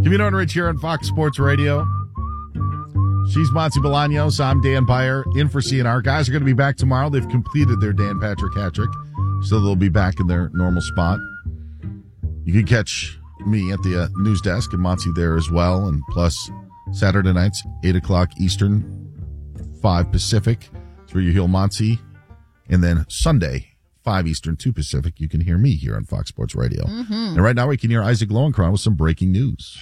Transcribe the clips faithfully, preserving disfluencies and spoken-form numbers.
Camino and Rich here on Fox Sports Radio. She's Monty Bolaños. I'm Dan Byer, in for C N R. Guys are going to be back tomorrow. They've completed their Dan Patrick hat trick, so they'll be back in their normal spot. You can catch me at the uh, news desk and Monty there as well, and plus Saturday nights, eight o'clock Eastern, five Pacific. It's where you hear Monty. And then Sunday, five Eastern, two Pacific, you can hear me here on Fox Sports Radio. Mm-hmm. And right now we can hear Isaac Lowenkron with some breaking news.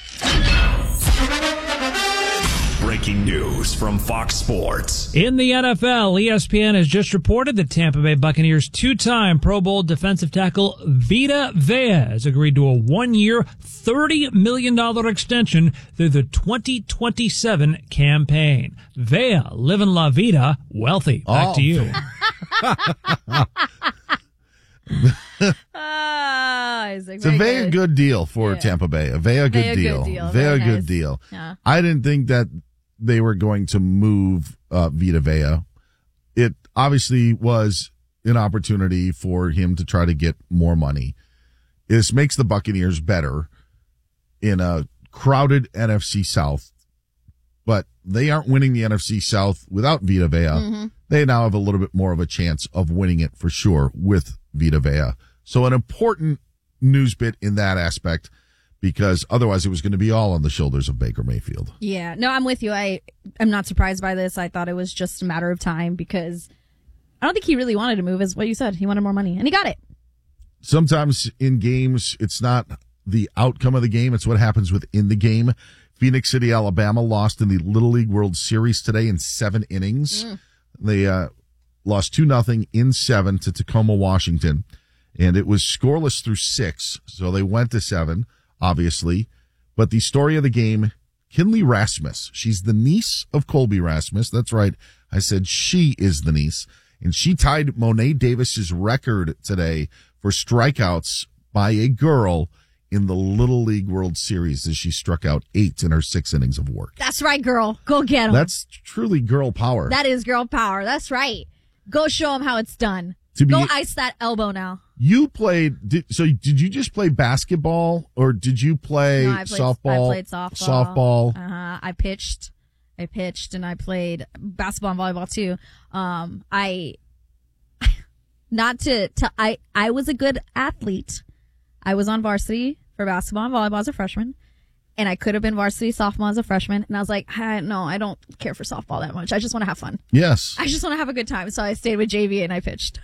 Breaking news from Fox Sports. In the N F L, E S P N has just reported that Tampa Bay Buccaneers two-time Pro Bowl defensive tackle Vita Vea has agreed to a one-year, thirty million dollars extension through the twenty twenty-seven campaign. Vea, living La Vida, wealthy. Back oh. to you. Ah, Isaac, it's a very good. good deal for yeah. Tampa Bay. A very good very deal. Good deal. Very, very nice. good deal. Yeah. I didn't think that they were going to move uh, Vita Vea. It obviously was an opportunity for him to try to get more money. This makes the Buccaneers better in a crowded N F C South, but they aren't winning the N F C South without Vita Vea. Mm-hmm. They now have a little bit more of a chance of winning it for sure with Vita Vea. So an important news bit in that aspect, because otherwise it was going to be all on the shoulders of Baker Mayfield. Yeah, no, I'm with you. I am not surprised by this. I thought it was just a matter of time because I don't think he really wanted to move, is what you said. He wanted more money, and he got it. Sometimes in games, it's not the outcome of the game, it's what happens within the game. Phoenix City, Alabama lost in the Little League World Series today in seven innings. Mm. They uh, lost two nothing in seven to Tacoma, Washington, and it was scoreless through six, so they went to seven. Obviously, but the story of the game, Kinley Rasmus. She's the niece of Colby Rasmus. That's right. I said she is the niece. And she tied Monet Davis's record today for strikeouts by a girl in the Little League World Series as she struck out eight in her six innings of work. That's right, girl. Go get them. That's truly girl power. That is girl power. That's right. Go show them how it's done. To be, Go ice that elbow now. You played, did, so did you just play basketball or did you play no, I played, softball? I played softball. Softball. Uh-huh. I pitched. I pitched and I played basketball and volleyball too. Um, I, not to, to, I, I was a good athlete. I was on varsity for basketball and volleyball as a freshman. And I could have been varsity sophomore as a freshman. And I was like, I, no, I don't care for softball that much. I just want to have fun. Yes. I just want to have a good time. So I stayed with J V and I pitched.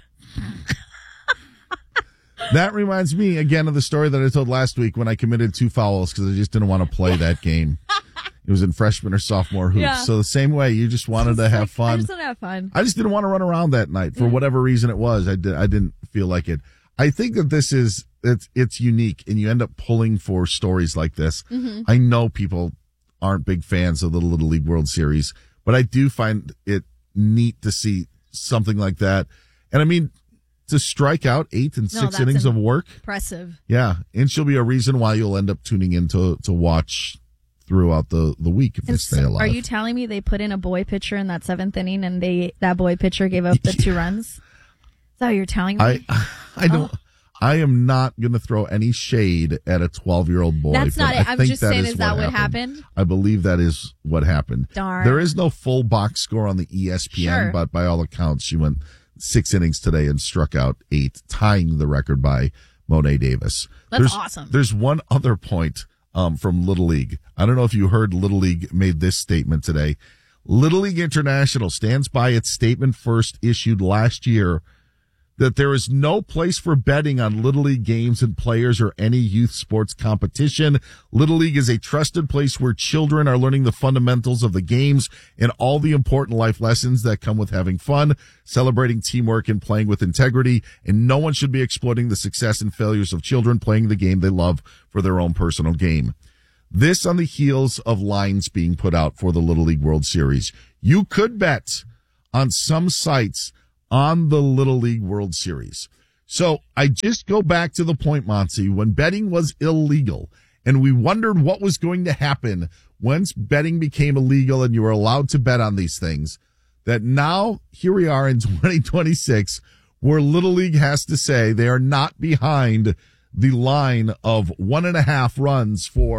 That reminds me again of the story that I told last week when I committed two fouls because I just didn't want to play that game. It was in freshman or sophomore hoops. Yeah. So the same way, you just wanted to have like, fun. I just want to have fun. I just didn't want to run around that night for yeah. whatever reason it was. I did. I didn't feel like it. I think that this is it's it's unique, and you end up pulling for stories like this. Mm-hmm. I know people aren't big fans of the Little League World Series, but I do find it neat to see something like that. And I mean, to strike out eight and no, six innings of work. Impressive. Yeah. And she'll be a reason why you'll end up tuning in to, to watch throughout the, the week if and they stay alive. Are you telling me they put in a boy pitcher in that seventh inning and they that boy pitcher gave up the two runs? Is that what you're telling me? I, I don't. Oh. I am not going to throw any shade at a twelve-year-old boy. That's not it. I'm just that saying, is, is that what happened. happened? I believe that is what happened. Darn. There is no full box score on the E S P N, sure. but by all accounts, she went six innings today and struck out eight, tying the record by Monet Davis. That's there's, awesome. There's one other point um, from Little League. I don't know if you heard Little League made this statement today. Little League International stands by its statement first issued last year that there is no place for betting on Little League games and players or any youth sports competition. Little League is a trusted place where children are learning the fundamentals of the games and all the important life lessons that come with having fun, celebrating teamwork, and playing with integrity. And no one should be exploiting the success and failures of children playing the game they love for their own personal game. This on the heels of lines being put out for the Little League World Series. You could bet on some sites on the Little League World Series. So I just go back to the point, Monty, when betting was illegal and we wondered what was going to happen once betting became illegal and you were allowed to bet on these things, that now here we are in twenty twenty-six where Little League has to say they are not behind the line of one and a half runs for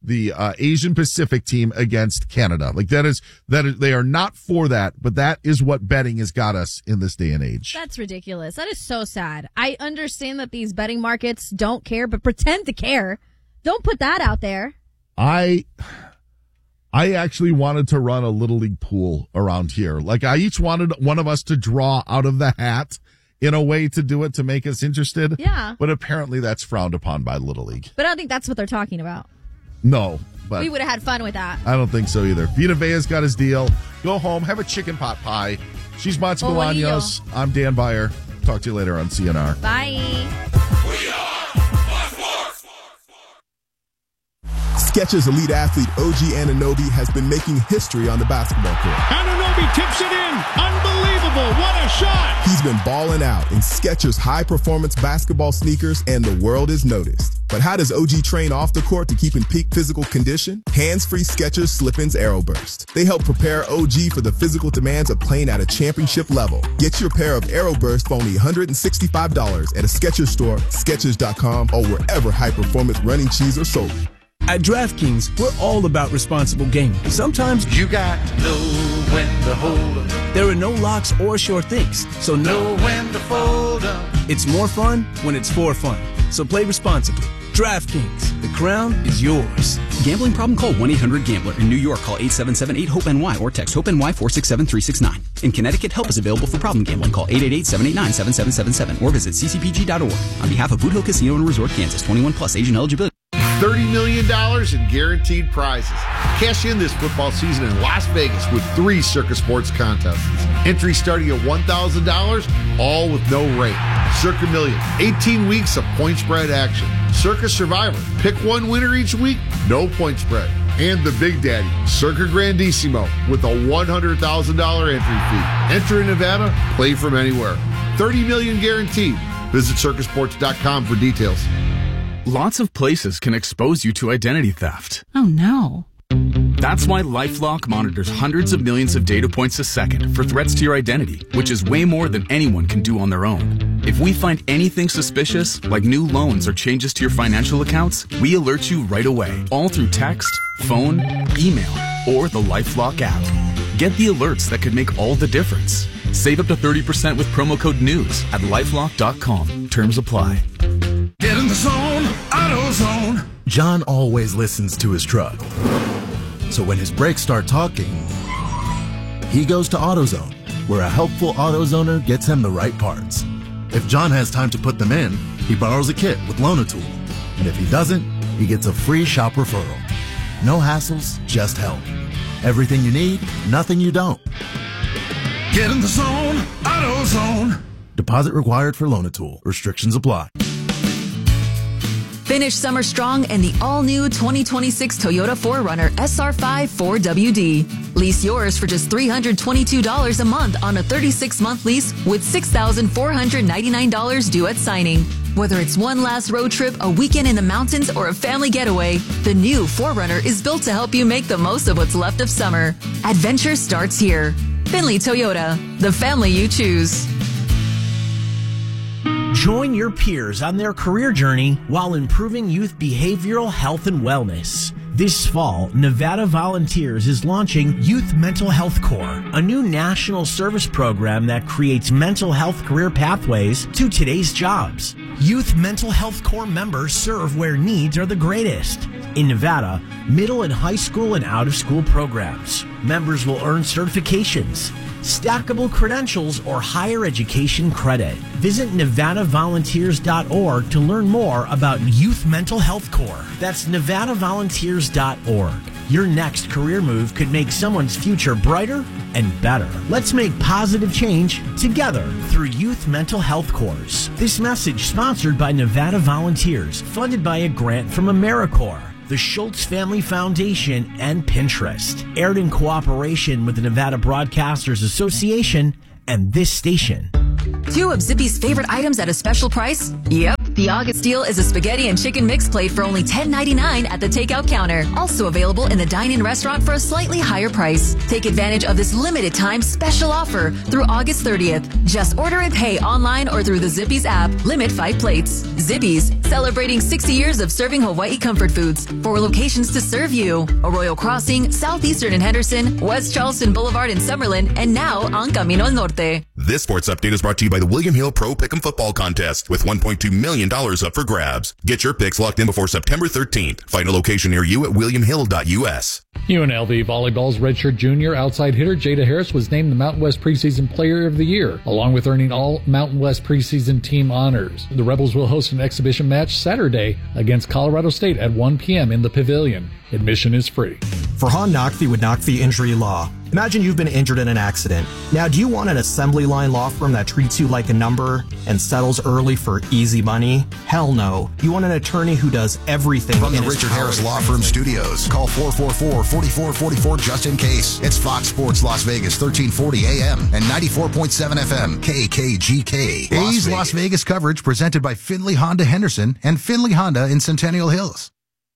the uh, Asian Pacific team against Canada. Like that is, that is, they are not for that, but that is what betting has got us in this day and age. That's ridiculous. That is so sad. I understand that these betting markets don't care, but pretend to care. Don't put that out there. I, I actually wanted to run a little league pool around here. Like I each wanted one of us to draw out of the hat in a way to do it to make us interested. Yeah. But apparently that's frowned upon by Little League. But I don't think that's what they're talking about. No, but we would have had fun with that. I don't think so either. Vita Vea's got his deal. Go home, have a chicken pot pie. She's Monty Oh, Bolaños. I'm Dan Byer. Talk to you later on C N R. Bye. Skechers Elite Athlete O G Anunoby has been making history on the basketball court. Anunoby tips it in. Unbelievable. What a shot. He's been balling out in Skechers high-performance basketball sneakers, and the world has noticed. But how does O G train off the court to keep in peak physical condition? Hands-free Skechers Slip-ins Aeroburst. They help prepare O G for the physical demands of playing at a championship level. Get your pair of Aeroburst for only one hundred sixty-five dollars at a Skechers store, Skechers dot com, or wherever high-performance running shoes are sold. At DraftKings, we're all about responsible gaming. Sometimes you got to know when to hold up. There are no locks or sure things, so know when to fold up. It's more fun when it's for fun. So play responsibly. DraftKings, the crown is yours. Gambling problem? Call one eight hundred gambler. In New York, call eight seven seven eight hope N Y or text HOPE-NY four six seven three six nine. In Connecticut, help is available for problem gambling. Call eight eight eight seven eight nine seven seven seven seven or visit c c p g dot org. On behalf of Boot Hill Casino and Resort, Kansas, twenty-one plus, age and eligibility. thirty million dollars in guaranteed prizes. Cash in this football season in Las Vegas with three Circa Sports contests. Entry starting at one thousand dollars, all with no rate. Circa Million, eighteen weeks of point spread action. Circa Survivor, pick one winner each week, no point spread. And the Big Daddy, Circa Grandissimo, with a one hundred thousand dollars entry fee. Enter in Nevada, play from anywhere. thirty million dollars guaranteed. Visit circa sports dot com for details. Lots of places can expose you to identity theft. Oh, no. That's why LifeLock monitors hundreds of millions of data points a second for threats to your identity, which is way more than anyone can do on their own. If we find anything suspicious, like new loans or changes to your financial accounts, we alert you right away, all through text, phone, email, or the LifeLock app. Get the alerts that could make all the difference. Save up to thirty percent with promo code NEWS at lifelock dot com. Terms apply. Get in the zone, AutoZone. John always listens to his truck. So when his brakes start talking, he goes to AutoZone, where a helpful AutoZoner gets him the right parts. If John has time to put them in, he borrows a kit with Loan-A-Tool. And if he doesn't, he gets a free shop referral. No hassles, just help. Everything you need, nothing you don't. Get in the zone, AutoZone. Deposit required for Loan-A-Tool. Restrictions apply. Finish summer strong in the all-new twenty twenty-six Toyota four runner S R five four W D. Lease yours for just three hundred twenty-two dollars a month on a thirty-six month lease with six thousand four hundred ninety-nine dollars due at signing. Whether it's one last road trip, a weekend in the mountains, or a family getaway, the new four runner is built to help you make the most of what's left of summer. Adventure starts here. Finley Toyota, the family you choose. Join your peers on their career journey while improving youth behavioral health and wellness. This fall, Nevada Volunteers is launching Youth Mental Health Corps, a new national service program that creates mental health career pathways to today's jobs. Youth Mental Health Corps members serve where needs are the greatest. In Nevada, middle and high school and out-of-school programs. Members will earn certifications, stackable credentials, or higher education credit. Visit nevada volunteers dot org to learn more about Youth Mental Health Corps. That's nevada volunteers dot org. Your next career move could make someone's future brighter and better. Let's make positive change together through Youth Mental Health Corps. This message sponsored by Nevada Volunteers, funded by a grant from AmeriCorps, the Schultz Family Foundation, and Pinterest. Aired in cooperation with the Nevada Broadcasters Association and this station. Two of Zippy's favorite items at a special price? Yep. The August deal is a spaghetti and chicken mix plate for only ten ninety-nine at the takeout counter. Also available in the dine-in restaurant for a slightly higher price. Take advantage of this limited time special offer through August thirtieth. Just order and pay online or through the Zippy's app. Limit five plates. Zippy's, Celebrating sixty years of serving Hawaii comfort foods. Four locations to serve you. Arroyo Crossing, Southeastern in Henderson, West Charleston Boulevard in Summerlin, and now on Camino al Norte. This sports update is brought to you by the William Hill Pro Pick'em Football Contest with one point two million dollars up for grabs. Get your picks locked in before September thirteenth. Find a location near you at william hill dot u s. U N L V Volleyball's redshirt junior outside hitter Jada Harris was named the Mountain West Preseason Player of the Year, along with earning all Mountain West preseason team honors. The Rebels will host an exhibition match Saturday against Colorado State at one p.m. in the Pavilion. Admission is free. Farhan Naqvi with Naqvi Injury Law. Imagine you've been injured in an accident. Now, do you want an assembly line law firm that treats you like a number and settles early for easy money? Hell no. You want an attorney who does everything From in the his Richard power Harris Law Firm Studios. Call four four four, four four four four just in case. It's Fox Sports Las Vegas, thirteen forty A M and ninety-four point seven F M, K K G K. Las A's Vegas. Las Vegas coverage presented by Finley Honda Henderson and Finley Honda in Centennial Hills.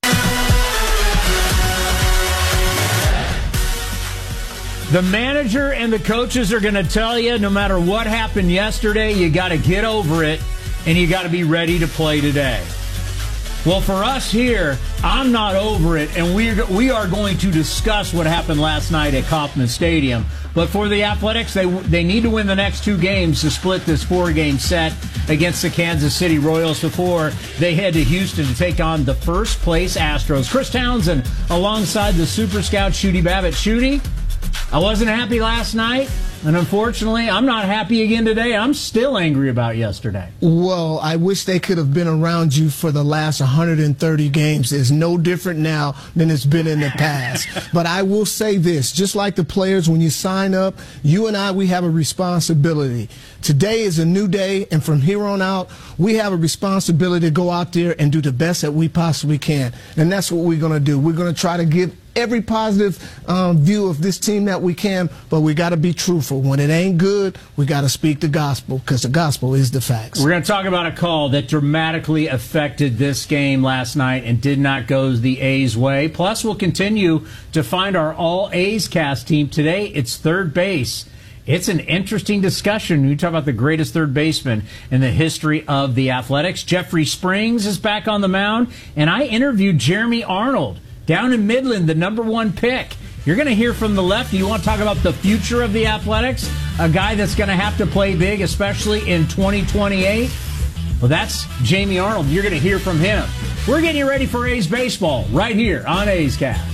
The manager and the coaches are going to tell you no matter what happened yesterday, you got to get over it and you got to be ready to play today. Well, for us here, I'm not over it, and we we are going to discuss what happened last night at Kauffman Stadium. But for the Athletics, they they need to win the next two games to split this four-game set against the Kansas City Royals before they head to Houston to take on the first-place Astros. Chris Townsend alongside the Super Scout Shooty Babbitt. Shooty, I wasn't happy last night, and unfortunately, I'm not happy again today. I'm still angry about yesterday. Well, I wish they could have been around you for the last one hundred thirty games. It's no different now than it's been in the past. But I will say this, just like the players, when you sign up, you and I, we have a responsibility. Today is a new day, and from here on out, we have a responsibility to go out there and do the best that we possibly can. And that's what we're going to do. We're going to try to give every positive um, view of this team that we can, but we got to be truthful. When it ain't good, we got to speak the gospel, because the gospel is the facts. We're going to talk about a call that dramatically affected this game last night and did not go the A's way. Plus, we'll continue to find our all A's cast team. Today, it's third base. It's an interesting discussion. We talk about the greatest third baseman in the history of the Athletics. Jeffrey Springs is back on the mound, and I interviewed Jeremy Arnold down in Midland, the number one pick. You're going to hear from the left. You want to talk about the future of the Athletics? A guy that's going to have to play big, especially in twenty twenty-eight? Well, that's Jamie Arnold. You're going to hear from him. We're getting you ready for A's baseball right here on A's Cast.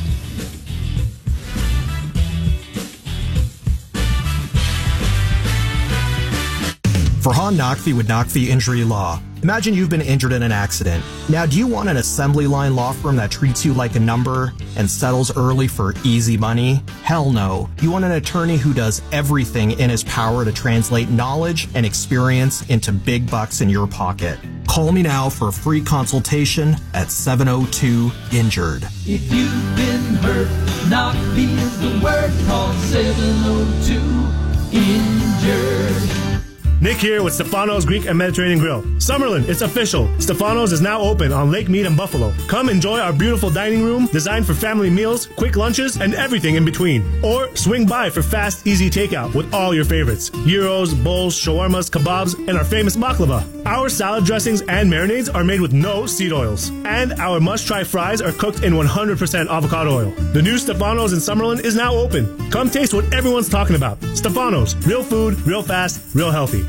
Farhan Naqvi with Naqvi Injury Law. Imagine you've been injured in an accident. Now, do you want an assembly line law firm that treats you like a number and settles early for easy money? Hell no. You want an attorney who does everything in his power to translate knowledge and experience into big bucks in your pocket. Call me now for a free consultation at seven oh two injured. If you've been hurt, Naqvi is the word. Call seven oh two injured. Nick here with Stefano's Greek and Mediterranean Grill. Summerlin, it's official. Stefano's is now open on Lake Mead and Buffalo. Come enjoy our beautiful dining room designed for family meals, quick lunches, and everything in between. Or swing by for fast, easy takeout with all your favorites. Gyros, bowls, shawarmas, kebabs, and our famous baklava. Our salad dressings and marinades are made with no seed oils. And our must-try fries are cooked in one hundred percent avocado oil. The new Stefano's in Summerlin is now open. Come taste what everyone's talking about. Stefano's, real food, real fast, real healthy.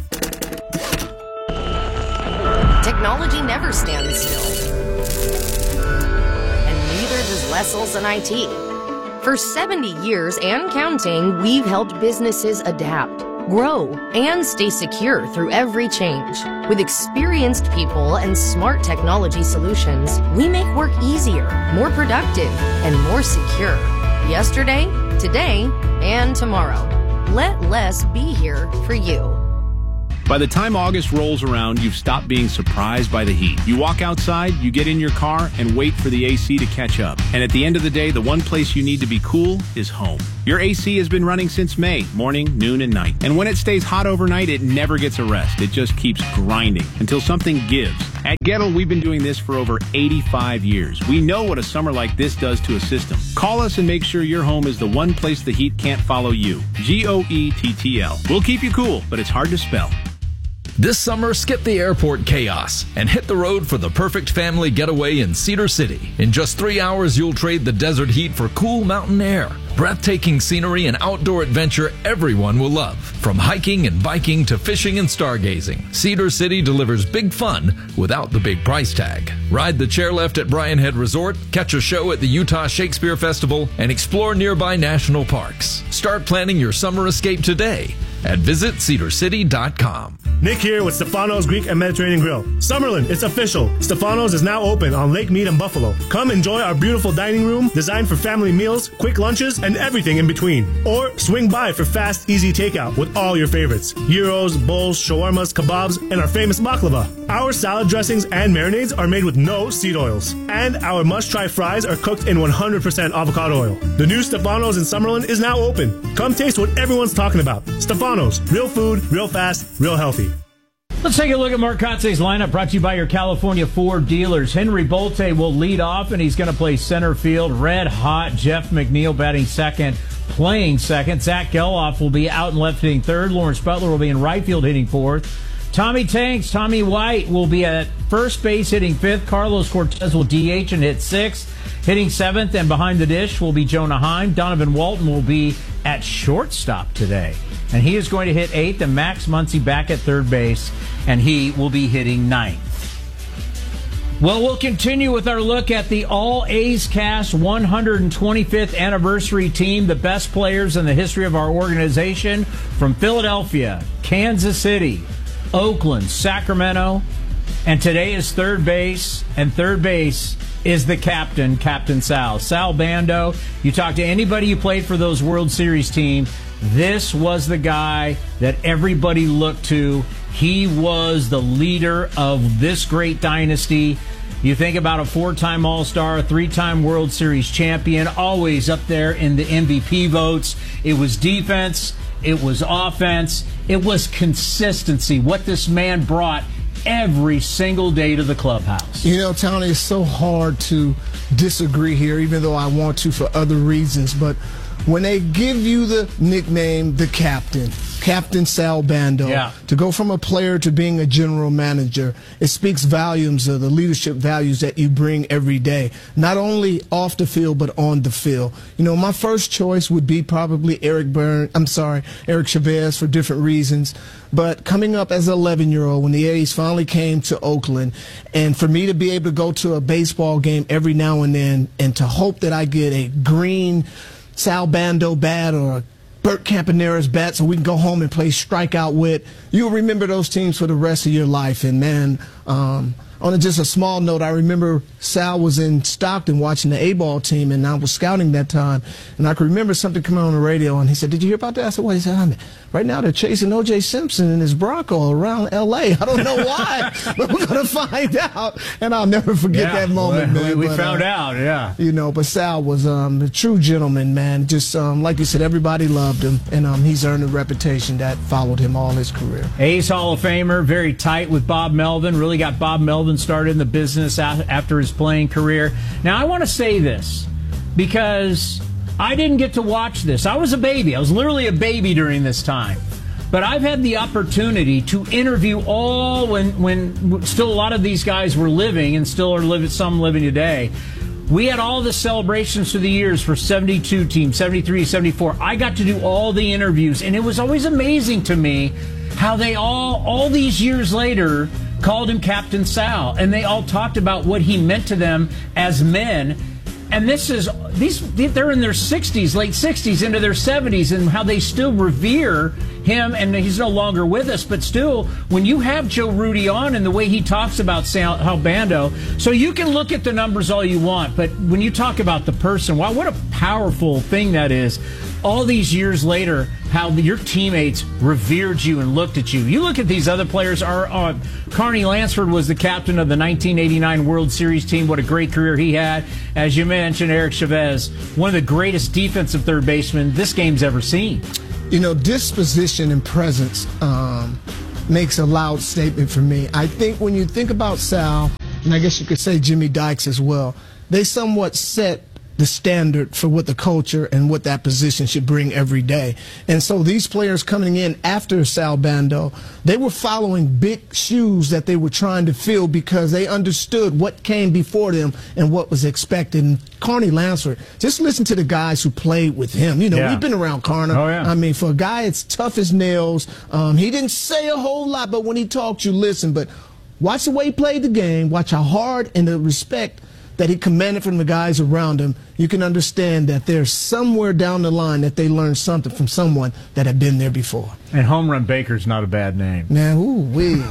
Technology never stands still. And neither does Wessels and I T. For seventy years and counting, we've helped businesses adapt, grow, and stay secure through every change. With experienced people and smart technology solutions, we make work easier, more productive, and more secure. Yesterday, today, and tomorrow. Let less be here for you. By the time August rolls around, you've stopped being surprised by the heat. You walk outside, you get in your car, and wait for the A C to catch up. And at the end of the day, the one place you need to be cool is home. Your A C has been running since May, morning, noon, and night. And when it stays hot overnight, it never gets a rest. It just keeps grinding until something gives. At Gettle, we've been doing this for over eighty-five years. We know what a summer like this does to a system. Call us and make sure your home is the one place the heat can't follow you. G O E T T L. We'll keep you cool, but it's hard to spell. This summer, skip the airport chaos and hit the road for the perfect family getaway in Cedar City. In just three hours, you'll trade the desert heat for cool mountain air, breathtaking scenery, and outdoor adventure everyone will love. From hiking and biking to fishing and stargazing, Cedar City delivers big fun without the big price tag. Ride the chairlift at Bryan Head Resort, catch a show at the Utah Shakespeare Festival, and explore nearby national parks. Start planning your summer escape today at visit cedar city dot com. Nick here with Stefano's Greek and Mediterranean Grill. Summerlin, it's official. Stefano's is now open on Lake Mead and Buffalo. Come enjoy our beautiful dining room designed for family meals, quick lunches, and everything in between. Or swing by for fast, easy takeout with all your favorites. Gyros, bowls, shawarmas, kebabs, and our famous baklava. Our salad dressings and marinades are made with no seed oils. And our must-try fries are cooked in one hundred percent avocado oil. The new Stefano's in Summerlin is now open. Come taste what everyone's talking about. Stefano's, real food, real fast, real healthy. Let's take a look at Mark Kotze's lineup, brought to you by your California Ford dealers. Henry Bolte will lead off, and he's going to play center field. Red hot Jeff McNeil batting second, playing second. Zach Geloff will be out and left hitting third. Lawrence Butler will be in right field hitting fourth. Tommy Tanks, Tommy White will be at first base hitting fifth. Carlos Cortez will D H and hit sixth. Hitting seventh and behind the dish will be Jonah Heim. Donovan Walton will be at shortstop today, and he is going to hit eighth. And Max Muncy back at third base, and he will be hitting ninth. Well, we'll continue with our look at the All A's Cast one hundred twenty-fifth anniversary team, the best players in the history of our organization, from Philadelphia, Kansas City, Oakland, Sacramento, and today is third base, and third base is the captain, Captain Sal. Sal Bando, you talk to anybody who played for those World Series team, this was the guy that everybody looked to. He was the leader of this great dynasty. You think about a four-time All-Star, a three-time World Series champion, always up there in the M V P votes. It was defense, it was offense, it was consistency, what this man brought every single day to the clubhouse. You know, Tony, it's so hard to disagree here, even though I want to for other reasons. But when they give you the nickname, the captain, Captain Sal Bando, yeah. to go from a player to being a general manager, it speaks volumes of the leadership values that you bring every day, not only off the field but on the field. You know, my first choice would be probably Eric Byrne. I'm sorry, Eric Chavez, for different reasons. But coming up as an eleven-year-old, when the A's finally came to Oakland, and for me to be able to go to a baseball game every now and then, and to hope that I get a green Sal Bando bat or a Bert Campaneris bat so we can go home and play strikeout with, you'll remember those teams for the rest of your life. And, man, um, on a, just a small note, I remember Sal was in Stockton watching the A-ball team, and I was scouting that time. And I can remember something coming on the radio, and he said, "Did you hear about that?" I said, "What?" He said, I mean, "Right now they're chasing O J Simpson and his Bronco around L A I don't know why, but we're going to find out." And I'll never forget yeah, that moment, we, man. We but, found uh, out, yeah. You know, but Sal was um, a true gentleman, man. Just um, like you said, everybody loved him, and um, he's earned a reputation that followed him all his career. A's Hall of Famer, very tight with Bob Melvin. Really got Bob Melvin started in the business after his playing career. Now, I want to say this because I didn't get to watch this. I was a baby. I was literally a baby during this time. But I've had the opportunity to interview all when when still a lot of these guys were living and still are living, some living today. We had all the celebrations through the years for seventy-two team, seventy-three, seventy-four. I got to do all the interviews, and it was always amazing to me how they all, all these years later, called him Captain Sal, and they all talked about what he meant to them as men. And this is, these they're in their sixties, late sixties, into their seventies, and how they still revere him, and he's no longer with us, but still, when you have Joe Rudy on and the way he talks about Sal Bando, so you can look at the numbers all you want, but when you talk about the person, wow, what a powerful thing that is. All these years later, how your teammates revered you and looked at you. You look at these other players. Our, uh, Carney Lansford was the captain of the nineteen eighty-nine World Series team. What a great career he had. As you mentioned, Eric Chavez, one of the greatest defensive third basemen this game's ever seen. You know, disposition and presence um, makes a loud statement for me. I think when you think about Sal, and I guess you could say Jimmy Dykes as well, they somewhat set the standard for what the culture and what that position should bring every day. And so these players coming in after Sal Bando, they were following big shoes that they were trying to fill because they understood what came before them and what was expected. And Carney Lansford, just listen to the guys who played with him. You know, Yeah. we've been around Carney. Oh, yeah. I mean, for a guy, it's tough as nails. Um, he didn't say a whole lot, but when he talked, you listen. But watch the way he played the game. Watch how hard and the respect that he commanded from the guys around him. You can understand that there's somewhere down the line that they learned something from someone that had been there before. And Home Run Baker's not a bad name. Man, ooh, wee.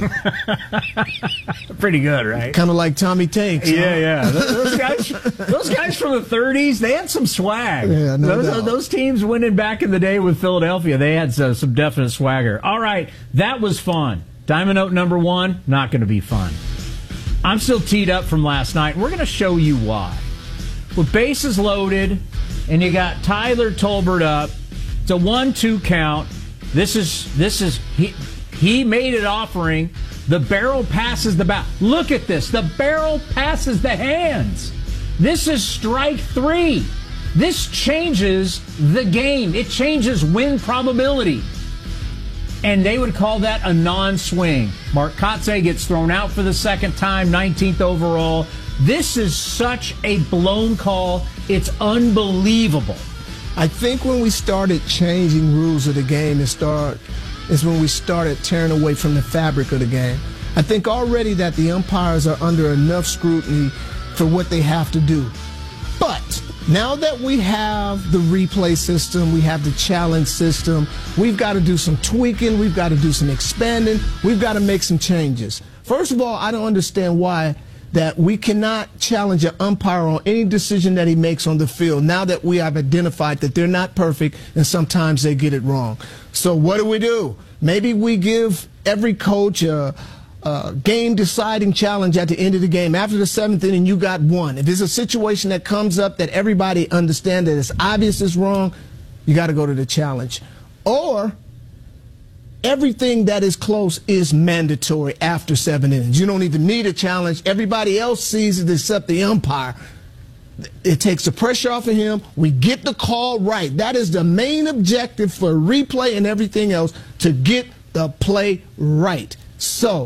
Pretty good, right? Kind of like Tommy Tanks. Yeah, huh? yeah. Those guys, those guys from the thirties, they had some swag. Yeah, no those, doubt. those teams winning back in the day with Philadelphia, they had some, some definite swagger. All right, that was fun. Diamond Note number one, not going to be fun. I'm still teed up from last night, and we're going to show you why. With bases loaded, and you got Tyler Tolbert up, it's a one two count. This is, this is, he, he made it offering. The barrel passes the bat. Look at this. The barrel passes the hands. This is strike three. This changes the game. It changes win probability. And they would call that a non-swing. Mark Kotsay gets thrown out for the second time, nineteenth overall. This is such a blown call. It's unbelievable. I think when we started changing rules of the game and start is when we started tearing away from the fabric of the game. I think already that the umpires are under enough scrutiny for what they have to do. But now that we have the replay system, we have the challenge system, we've got to do some tweaking, we've got to do some expanding, we've got to make some changes. First of all, I don't understand why that we cannot challenge an umpire on any decision that he makes on the field now that we have identified that they're not perfect and sometimes they get it wrong. So what do we do? Maybe we give every coach a Uh, game-deciding challenge at the end of the game. After the seventh inning, you got one. If it's a situation that comes up that everybody understands that it's obvious it's wrong, you got to go to the challenge. Or everything that is close is mandatory after seven innings. You don't even need a challenge. Everybody else sees it except the umpire. It takes the pressure off of him. We get the call right. That is the main objective for replay and everything else, to get the play right. So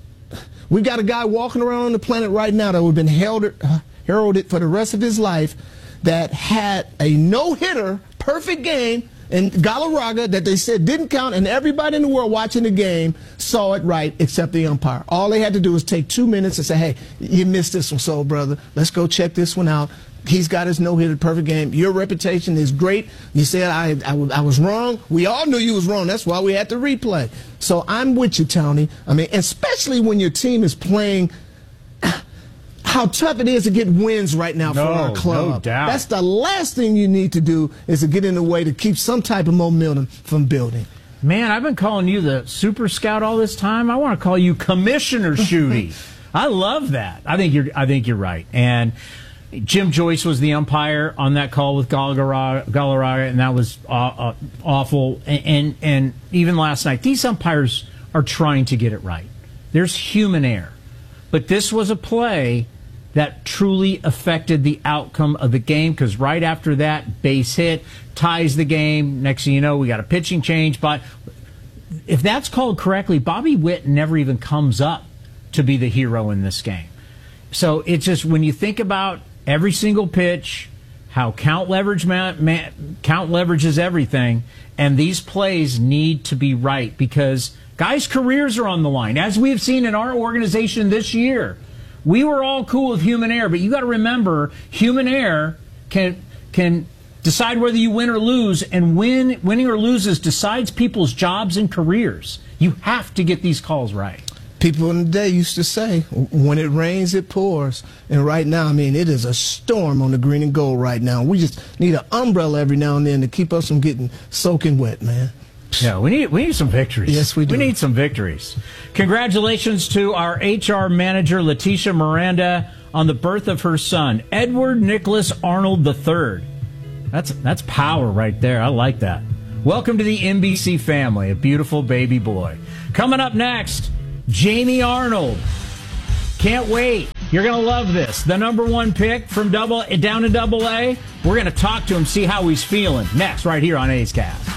we got a guy walking around on the planet right now that would have been heralded, uh, heralded for the rest of his life that had a no-hitter, perfect game, in Galarraga that they said didn't count, and everybody in the world watching the game saw it right except the umpire. All they had to do was take two minutes and say, hey, you missed this one, so brother. Let's go check this one out. He's got his no-hitter, perfect game. Your reputation is great. You said I, I, I was wrong. We all knew you was wrong. That's why we had to replay. So I'm with you, Tony. I mean, especially when your team is playing, how tough it is to get wins right now No, for our club. no doubt. That's the last thing you need to do, is to get in the way to keep some type of momentum from building. Man, I've been calling you the super scout all this time. I want to call you Commissioner Shooty. I love that. I think you're I think you're right. And Jim Joyce was the umpire on that call with Galarraga, and that was uh, uh, awful. And, and and even last night, these umpires are trying to get it right. There's human error. But this was a play that truly affected the outcome of the game, because right after that, base hit, ties the game. Next thing you know, we got a pitching change. But if that's called correctly, Bobby Witt never even comes up to be the hero in this game. So it's just, when you think about every single pitch, how count leverage man, man, count leverage is everything, and these plays need to be right, because guys' careers are on the line. As we have seen in our organization this year, we were all cool with human error, but you got to remember, human error can can decide whether you win or lose, and win, winning or loses decides people's jobs and careers. You have to get these calls right. People in the day used to say, when it rains, it pours. And right now, I mean, it is a storm on the green and gold right now. We just need an umbrella every now and then to keep us from getting soaking wet, man. Yeah, we need we need some victories. Yes, we do. We need some victories. Congratulations to our H R manager, Letitia Miranda, on the birth of her son, Edward Nicholas Arnold the third. That's, that's power right there. I like that. Welcome to the N B C family, a beautiful baby boy. Coming up next, Jamie Arnold. Can't wait. You're going to love this. The number one pick from double down to double A. We're going to talk to him, see how he's feeling. Next, right here on A's Cast.